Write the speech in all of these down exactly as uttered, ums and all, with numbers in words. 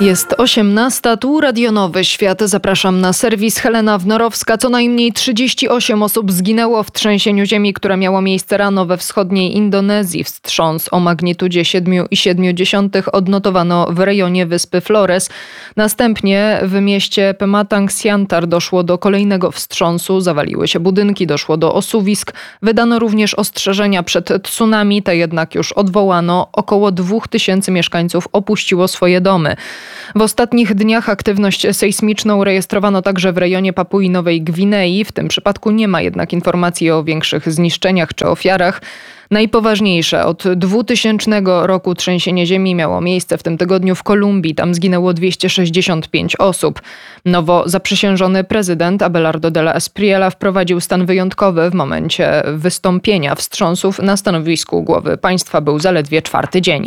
Jest osiemnasta, tu Radio Nowy Świat. Zapraszam na serwis Helena Wnorowska. Co najmniej trzydzieści osiem osób zginęło w trzęsieniu ziemi, które miało miejsce rano we wschodniej Indonezji. Wstrząs o magnitudzie siedem przecinek siedem odnotowano w rejonie wyspy Flores. Następnie w mieście Pematang Siantar doszło do kolejnego wstrząsu. Zawaliły się budynki, doszło do osuwisk. Wydano również ostrzeżenia przed tsunami, te jednak już odwołano. Około dwóch tysięcy mieszkańców opuściło swoje domy. W ostatnich dniach aktywność sejsmiczną rejestrowano także w rejonie Papui Nowej Gwinei. W tym przypadku nie ma jednak informacji o większych zniszczeniach czy ofiarach. Najpoważniejsze od dwutysięcznego roku trzęsienie ziemi miało miejsce w tym tygodniu w Kolumbii. Tam zginęło dwieście sześćdziesiąt pięć osób. Nowo zaprzysiężony prezydent Abelardo de la Espriella wprowadził stan wyjątkowy. W momencie wystąpienia wstrząsów na stanowisku głowy państwa był zaledwie czwarty dzień.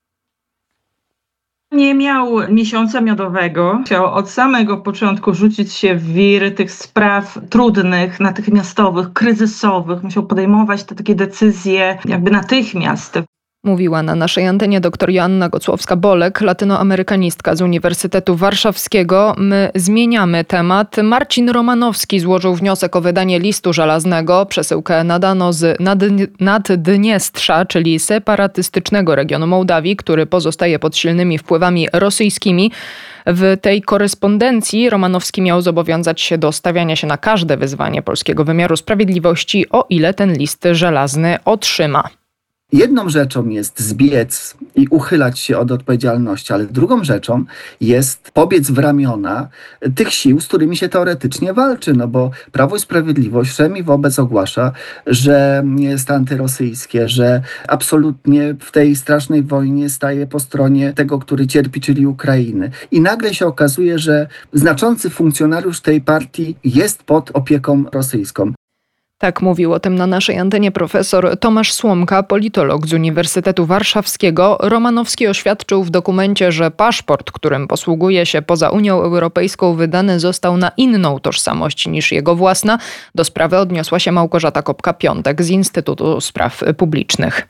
Nie miał miesiąca miodowego. Chciał od samego początku rzucić się w wir tych spraw trudnych, natychmiastowych, kryzysowych. Musiał podejmować te takie decyzje jakby natychmiast. Mówiła na naszej antenie dr Joanna Gocłowska-Bolek, latynoamerykanistka z Uniwersytetu Warszawskiego. My zmieniamy temat. Marcin Romanowski złożył wniosek o wydanie listu żelaznego. Przesyłkę nadano z Naddniestrza, czyli separatystycznego regionu Mołdawii, który pozostaje pod silnymi wpływami rosyjskimi. W tej korespondencji Romanowski miał zobowiązać się do stawiania się na każde wyzwanie polskiego wymiaru sprawiedliwości, o ile ten list żelazny otrzyma. Jedną rzeczą jest zbiec i uchylać się od odpowiedzialności, ale drugą rzeczą jest pobiec w ramiona tych sił, z którymi się teoretycznie walczy, no bo Prawo i Sprawiedliwość wszemi wobec ogłasza, że jest antyrosyjskie, że absolutnie w tej strasznej wojnie staje po stronie tego, który cierpi, czyli Ukrainy. I nagle się okazuje, że znaczący funkcjonariusz tej partii jest pod opieką rosyjską. Tak mówił o tym na naszej antenie profesor Tomasz Słomka, politolog z Uniwersytetu Warszawskiego. Romanowski oświadczył w dokumencie, że paszport, którym posługuje się poza Unią Europejską, wydany został na inną tożsamość niż jego własna. Do sprawy odniosła się Małgorzata Kopka-Piątek z Instytutu Spraw Publicznych.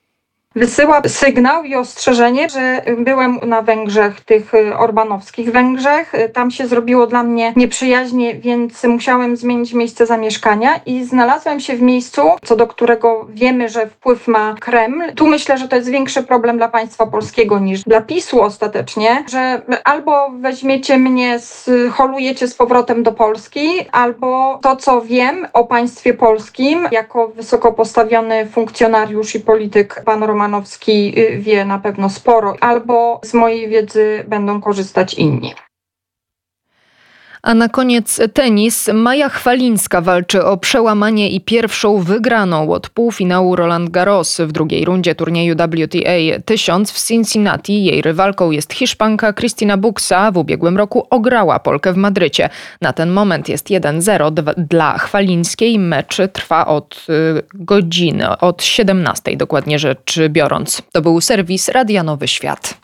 Wysyła sygnał i ostrzeżenie, że byłem na Węgrzech, tych orbanowskich Węgrzech. Tam się zrobiło dla mnie nieprzyjaźnie, więc musiałem zmienić miejsce zamieszkania i znalazłem się w miejscu, co do którego wiemy, że wpływ ma Kreml. Tu myślę, że to jest większy problem dla państwa polskiego niż dla PiSu ostatecznie, że albo weźmiecie mnie, holujecie z powrotem do Polski, albo to, co wiem o państwie polskim, jako wysoko postawiony funkcjonariuz i polityk pan Roman Romanowski wie na pewno sporo, albo z mojej wiedzy będą korzystać inni. A na koniec tenis. Maja Chwalińska walczy o przełamanie i pierwszą wygraną od półfinału Roland Garros w drugiej rundzie turnieju W T A tysiąc w Cincinnati. Jej rywalką jest Hiszpanka Cristina Bucsa. W ubiegłym roku ograła Polkę w Madrycie. Na ten moment jest jeden zero dla Chwalińskiej. Mecz trwa od y, godziny, od siedemnastej dokładnie rzecz biorąc. To był serwis Radia Nowy Świat.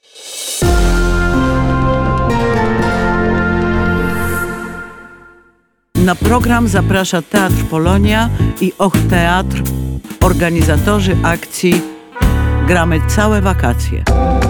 Na program zaprasza Teatr Polonia i Och Teatr, organizatorzy akcji Gramy całe wakacje.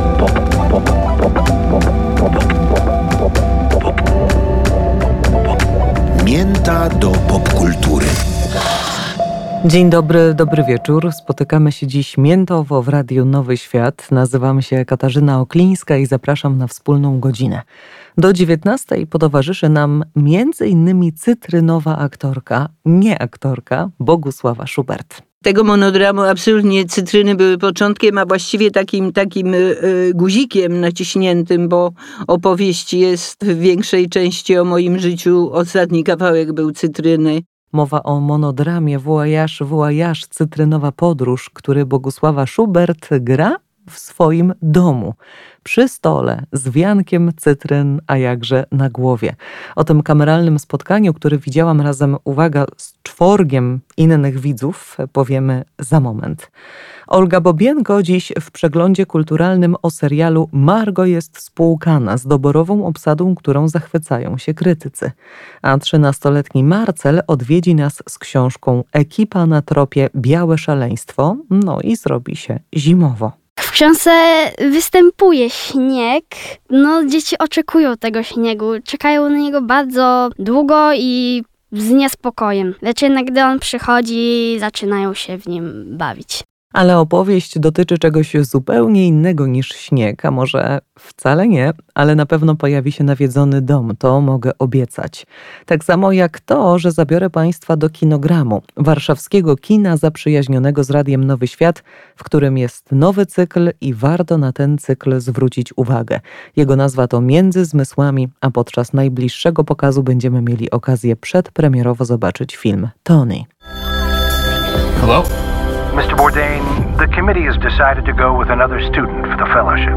Mięta do popkultury. Dzień dobry, dobry wieczór. Spotykamy się dziś miętowo w Radiu Nowy Świat. Nazywam się Katarzyna Oklińska i zapraszam na wspólną godzinę. Do dziewiętnastej potowarzyszy nam między innymi cytrynowa aktorka, nie aktorka, Bogusława Schubert. Tego monodramu absolutnie cytryny były początkiem, a właściwie takim, takim y, guzikiem naciśniętym, bo opowieść jest w większej części o moim życiu. Ostatni kawałek był cytryny. Mowa o monodramie Voyage, Voyage, cytrynowa podróż, który Bogusława Schubert gra w swoim domu. Przy stole z wiankiem cytryn, a jakże na głowie. O tym kameralnym spotkaniu, które widziałam razem, uwaga, z czworgiem innych widzów, powiemy za moment. Olga Bobienko dziś w przeglądzie kulturalnym o serialu Margo jest spłukana z doborową obsadą, którą zachwycają się krytycy. A trzynastoletni Marcel odwiedzi nas z książką Ekipa na tropie Białe szaleństwo, no i zrobi się zimowo. W książce występuje śnieg. No, dzieci oczekują tego śniegu. Czekają na niego bardzo długo i z niespokojem. Lecz jednak gdy on przychodzi, zaczynają się w nim bawić. Ale opowieść dotyczy czegoś zupełnie innego niż śnieg, a może wcale nie, ale na pewno pojawi się nawiedzony dom, to mogę obiecać. Tak samo jak to, że zabiorę Państwa do Kinogramu, warszawskiego kina zaprzyjaźnionego z Radiem Nowy Świat, w którym jest nowy cykl i warto na ten cykl zwrócić uwagę. Jego nazwa to Między zmysłami, a podczas najbliższego pokazu będziemy mieli okazję przedpremierowo zobaczyć film Tony. Hello? mister Bourdain, the committee has decided to go with another student for the fellowship.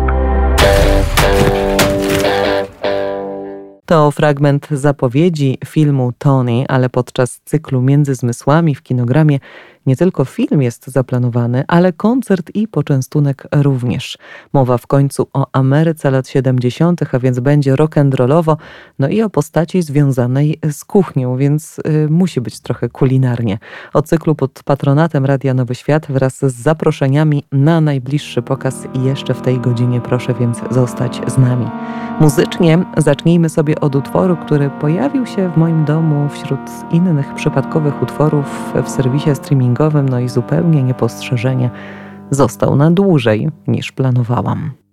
To fragment zapowiedzi filmu Tony, ale podczas cyklu Między zmysłami w Kinogramie nie tylko film jest zaplanowany, ale koncert i poczęstunek również. Mowa w końcu o Ameryce lat siedemdziesiątych, a więc będzie rock'n'rollowo, no i o postaci związanej z kuchnią, więc y, musi być trochę kulinarnie. O cyklu pod patronatem Radia Nowy Świat wraz z zaproszeniami na najbliższy pokaz i jeszcze w tej godzinie proszę więc zostać z nami. Muzycznie zacznijmy sobie od utworu, który pojawił się w moim domu wśród innych przypadkowych utworów w serwisie streamingowym, no i zupełnie niepostrzeżenie został na dłużej niż planowałam.